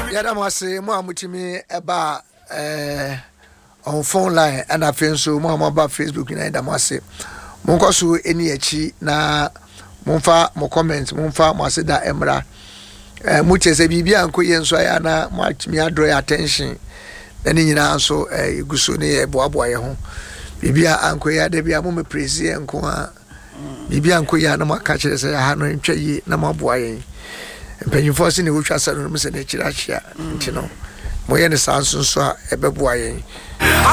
yada mo ase mo amutimi eba on phone line and afenso mo ba Facebook na yada mo ase mo nkoso eni achi na mo fa mo comment mo fa mo ase da emra mo chese bibia nko yenso ya na mo atimi adro attention na ni nyina so guso ne ye boaboa ye ho bibia anko ya da bia mo me praise nko a bibia nko ya na maka kire se ha no ntwa yi na maboa yen mpanyimfo se ne wotwa sa no se ne kira hia ntino mo ye ne sanso so a ebeboa yen